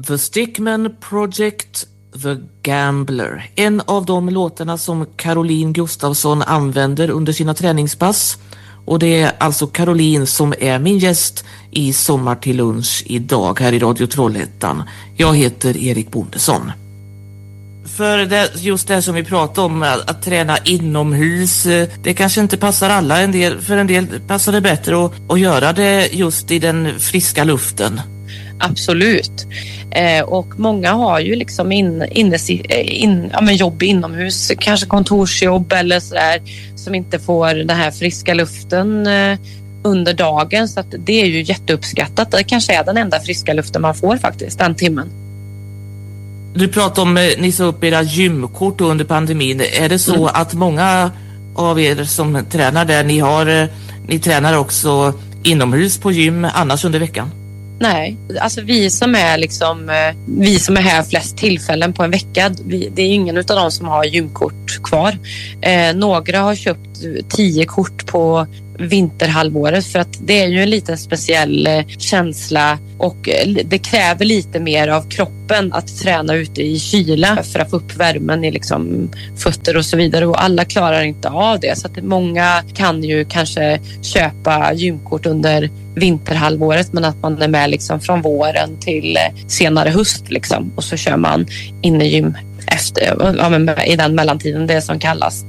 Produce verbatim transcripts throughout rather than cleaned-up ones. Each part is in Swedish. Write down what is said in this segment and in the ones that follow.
The Stickman Project, The Gambler. En av de låtarna som Caroline Gustafsson använder under sina träningspass. Och det är alltså Caroline som är min gäst i Sommar till lunch idag här i Radio Trollhättan. Jag heter Erik Bondesson. För det, just det som vi pratade om, att, att träna inomhus, det kanske inte passar alla. En del, för en del passar det bättre att, att göra det just i den friska luften. Absolut. Eh, och många har ju liksom in, in, in, ja, men jobb inomhus, kanske kontorsjobb eller sådär, som inte får den här friska luften eh, under dagen. Så att det är ju jätteuppskattat. Det kanske är den enda friska luften man får faktiskt, den timmen. Du pratar om att ni sa upp era gymkort under pandemin. Är det så mm. att många av er som tränar där, ni, har, ni tränar också inomhus på gym annars under veckan? Nej, alltså vi som är liksom, vi som är här flest tillfällen på en vecka, vi, det är ingen av dem som har gymkort kvar. Eh, några har köpt tio kort på vinterhalvåret för att det är ju en liten speciell eh, känsla och eh, det kräver lite mer av kroppen att träna ute i kyla för att få upp värmen i liksom fötter och så vidare, och alla klarar inte av det, så att många kan ju kanske köpa gymkort under vinterhalvåret, men att man är med liksom från våren till eh, senare höst liksom, och så kör man innegym efter, ja, men i den mellantiden, det som kallas.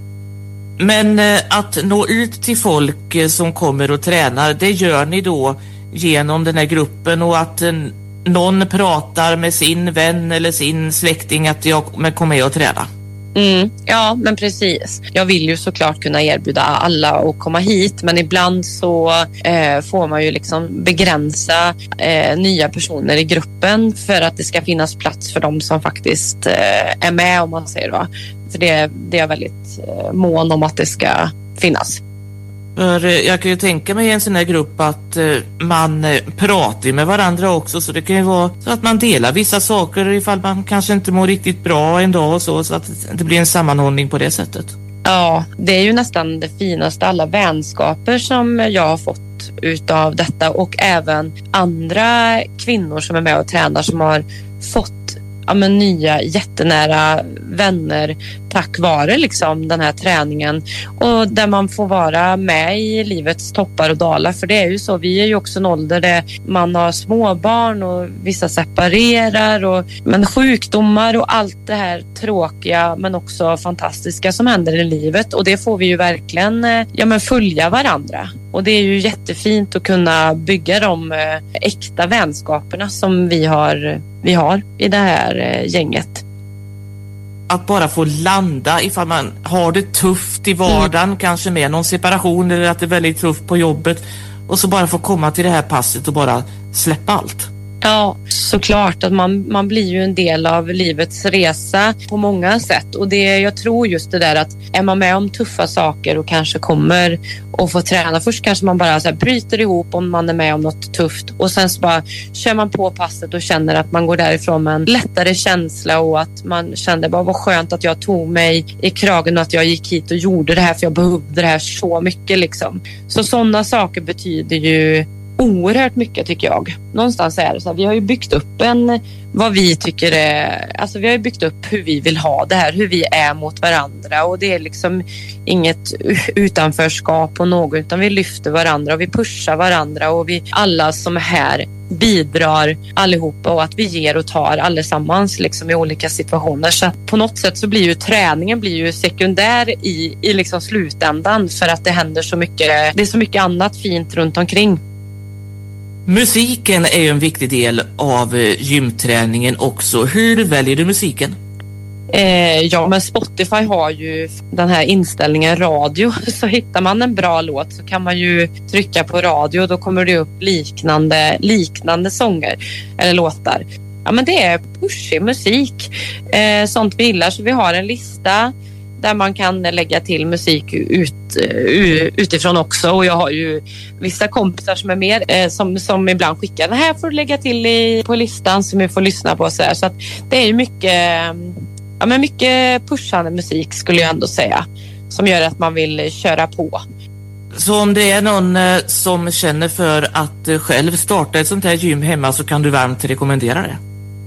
Men eh, att nå ut till folk eh, som kommer och tränar, det gör ni då genom den här gruppen, och att eh, någon pratar med sin vän eller sin släkting att jag kommer med och träna. Mm, ja, men precis. Jag vill ju såklart kunna erbjuda alla att komma hit, men ibland så eh, får man ju liksom begränsa eh, nya personer i gruppen för att det ska finnas plats för dem som faktiskt eh, är med, om man säger va. För det, det är jag väldigt eh, mån om att det ska finnas. För eh, jag kan ju tänka mig i en sån här grupp att eh, man eh, pratar med varandra också, så det kan ju vara så att man delar vissa saker ifall man kanske inte mår riktigt bra en dag och så, så att det blir en sammanhållning på det sättet. Ja, det är ju nästan det finaste, alla vänskaper som jag har fått utav detta, och även andra kvinnor som är med och tränar som har fått ja, men nya jättenära vänner tack vare liksom den här träningen, och där man får vara med i livets toppar och dalar, för det är ju så, vi är ju också en ålder där man har småbarn och vissa separerar, och, men sjukdomar och allt det här tråkiga men också fantastiska som händer i livet, och det får vi ju verkligen ja, men följa varandra, och det är ju jättefint att kunna bygga de eh, äkta vänskaperna som vi har, vi har i det här eh, gänget. Att bara få landa ifall man har det tufft i vardagen, mm. kanske med någon separation eller att det är väldigt tufft på jobbet, och så bara få komma till det här passet och bara släppa allt. Ja, såklart att man, man blir ju en del av livets resa på många sätt, och det, jag tror just det där att är man med om tuffa saker och kanske kommer och får träna, först kanske man bara så här bryter ihop om man är med om något tufft, och sen så bara kör man på passet och känner att man går därifrån med en lättare känsla, och att man kände bara vad skönt att jag tog mig i kragen och att jag gick hit och gjorde det här, för jag behövde det här så mycket liksom. Så sådana saker betyder ju oerhört mycket, tycker jag. Någonstans är det så här, vi har ju byggt upp en, vad vi tycker är, alltså vi har ju byggt upp hur vi vill ha det här, hur vi är mot varandra, och det är liksom inget utanförskap på något, utan vi lyfter varandra och vi pushar varandra, och vi alla som är här bidrar allihopa, och att vi ger och tar allesammans liksom i olika situationer, så att på något sätt så blir ju träningen blir ju sekundär i, i liksom slutändan, för att det händer så mycket, det är så mycket annat fint runt omkring. Musiken är ju en viktig del av gymträningen också. Hur väljer du musiken? Eh, ja, men Spotify har ju den här inställningen radio. Så hittar man en bra låt så kan man ju trycka på radio, och då kommer det upp liknande, liknande sånger eller låtar. Ja, men det är pushig musik. Eh, sånt vi gillar, så vi har en lista där man kan lägga till musik ut, utifrån också. Och jag har ju vissa kompisar som är med eh, som, som ibland skickar det här får du lägga till i, på listan som vi får lyssna på. Så, här. Så att det är ju mycket, ja, men mycket pushande musik skulle jag ändå säga, som gör att man vill köra på. Så om det är någon eh, som känner för att eh, själv starta ett sånt här gym hemma, så kan du varmt rekommendera det?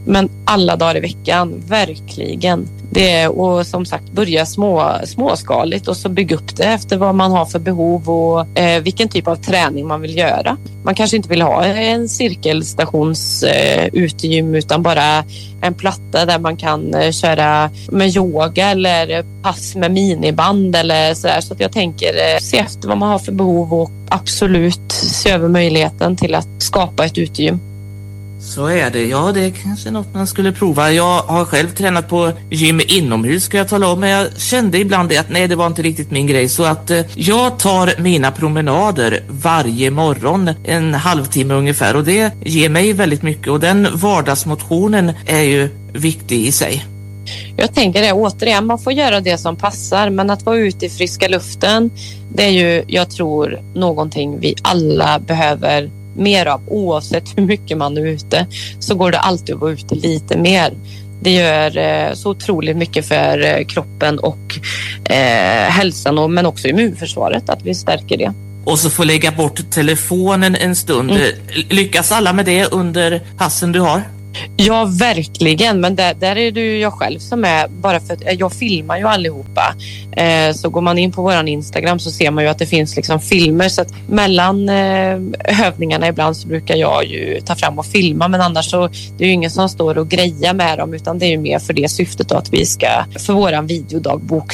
Men alla dagar i veckan, verkligen. Det är, och som sagt, börja små, småskaligt och så bygga upp det efter vad man har för behov och eh, vilken typ av träning man vill göra. Man kanske inte vill ha en cirkelstations eh, utegym utan bara en platta där man kan eh, köra med yoga eller pass med miniband eller sådär. Så att jag tänker eh, se efter vad man har för behov och absolut se över möjligheten till att skapa ett utegym. Så är det. Ja, det är kanske något man skulle prova. Jag har själv tränat på gym inomhus, ska jag tala om. Men jag kände ibland det att nej, det var inte riktigt min grej. Så att eh, jag tar mina promenader varje morgon, en halvtimme ungefär. Och det ger mig väldigt mycket. Och den vardagsmotionen är ju viktig i sig. Jag tänker det återigen, man får göra det som passar. Men att vara ute i friska luften, det är ju, jag tror, någonting vi alla behöver mer av. Oavsett hur mycket man är ute så går det alltid att vara ute lite mer. Det gör eh, så otroligt mycket för eh, kroppen och eh, hälsan och, men också immunförsvaret att vi stärker det. Och så få lägga bort telefonen en stund. Mm. Lyckas alla med det under passen du har? Ja, verkligen. Men där, där är det ju jag själv som är, bara för att jag filmar ju allihopa. Eh, så går man in på våran Instagram så ser man ju att det finns liksom filmer. Så att mellan eh, övningarna ibland så brukar jag ju ta fram och filma. Men annars så det är ju ingen som står och grejar med dem, utan det är ju mer för det syftet då, att vi ska, för våran videodagbok.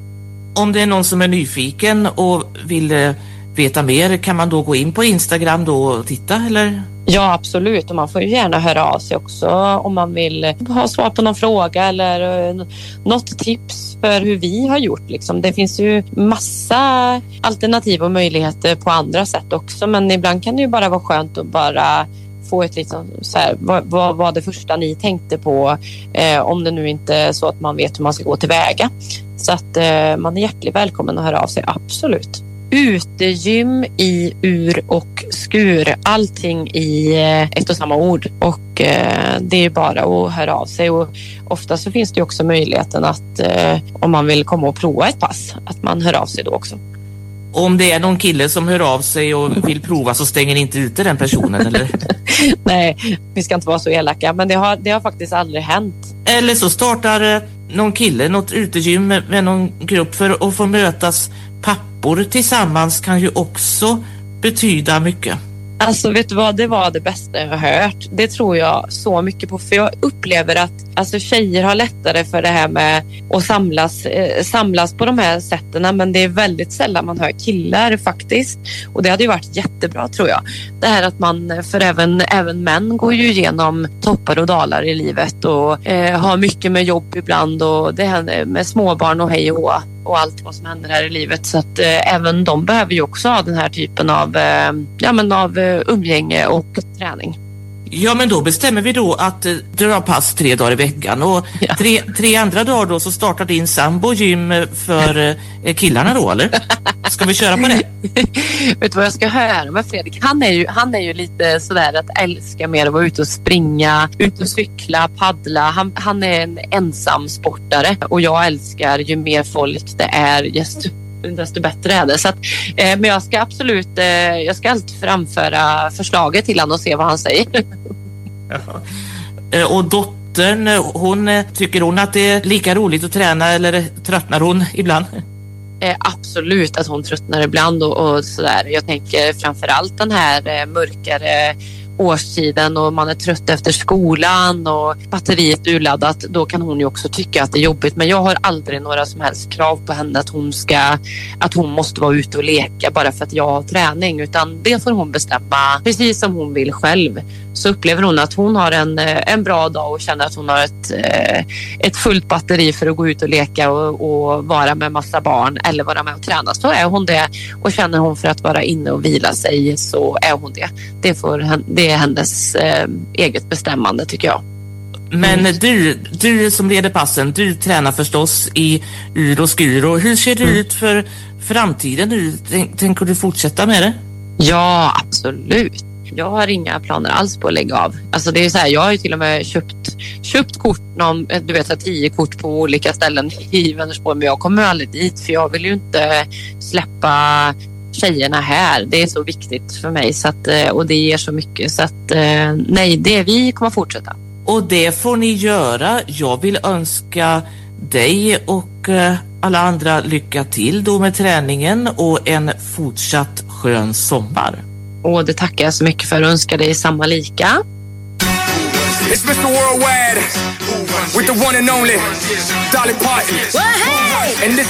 Om det är någon som är nyfiken och vill eh, veta mer, kan man då gå in på Instagram då och titta, eller? Ja, absolut. Och man får ju gärna höra av sig också om man vill ha svar på någon fråga eller uh, något tips för hur vi har gjort. Liksom. Det finns ju massa alternativ och möjligheter på andra sätt också. Men ibland kan det ju bara vara skönt att bara få ett liksom, så här, vad, vad var det första ni tänkte på eh, om det nu inte är så att man vet hur man ska gå tillväga. Så att eh, man är hjärtligt välkommen att höra av sig, absolut. Utegym i ur och skur, allting i ett och samma ord, och eh, det är bara att höra av sig. Och ofta så finns det också möjligheten att eh, om man vill komma och prova ett pass, att man hör av sig då också. Om det är någon kille som hör av sig och vill prova så stänger ni inte ute den personen, eller? Nej, vi ska inte vara så elaka, men det har, det har faktiskt aldrig hänt. Eller så startar eh, någon kille något utegym med, med någon grupp för att få mötas. Pappor tillsammans kan ju också betyda mycket. Alltså vet du vad, det var det bästa jag har hört. Det tror jag så mycket på, för jag upplever att alltså, tjejer har lättare för det här med att samlas, eh, samlas på de här sätten, men det är väldigt sällan man hör killar faktiskt. Och det hade ju varit jättebra, tror jag. Det här att man, för även, även män går ju igenom toppar och dalar i livet och eh, har mycket med jobb ibland, och det händer med småbarn och hej och och allt vad som händer här i livet. Så att eh, även de behöver ju också ha den här typen av, eh, ja, men av eh, umgänge och träning. Ja, men då bestämmer vi då att eh, du har pass tre dagar i veckan, och ja. tre, tre andra dagar då så startar din sambo gym för eh, killarna då, eller? Ska vi köra på det? Vet du vad jag ska höra med Fredrik? Han är ju, han är ju lite sådär att älska mer att vara ute och springa, ut och cykla, paddla. Han, han är en ensam sportare, och jag älskar ju mer folk det är, desto, desto bättre är det. Så att, eh, men jag ska absolut, eh, jag ska alltid framföra förslaget till han och se vad han säger. Ja. Och dottern, hon, tycker hon att det är lika roligt att träna, eller tröttnar hon ibland? Eh, absolut att hon tröttnar ibland och, och sådär. Jag tänker framförallt den här eh, mörkare årstiden, och man är trött efter skolan och batteriet är urladdat, då kan hon ju också tycka att det är jobbigt. Men jag har aldrig några som helst krav på henne att hon ska, att hon måste vara ute och leka bara för att jag har träning, utan det får hon bestämma precis som hon vill själv. Så upplever hon att hon har en, en bra dag och känner att hon har ett, ett fullt batteri för att gå ut och leka och, och vara med massa barn eller vara med och träna, så är hon det. Och känner hon för att vara inne och vila sig, så är hon det. Det, får, det är hennes eh, eget bestämmande, tycker jag. Men du, du som leder passen, du tränar förstås i ur och skur. Och hur ser det mm. ut för framtiden nu? Tänker du fortsätta med det? Ja, absolut. Jag har inga planer alls på att lägga av. Alltså det är så här, jag har ju till och med köpt, köpt kort, någon, du vet, tio kort på olika ställen i Vänersborg, men jag kommer aldrig dit, för jag vill ju inte släppa tjejerna här. Det är så viktigt för mig, så att, och det ger så mycket. Så att nej, det vi kommer fortsätta. Och det får ni göra. Jag vill önska dig och eh, alla andra lycka till då med träningen och en fortsatt skön sommar. Och det tackar jag så mycket för och önskar dig samma lika. It's mister Worldwide with the one and only Dolly Parton. And this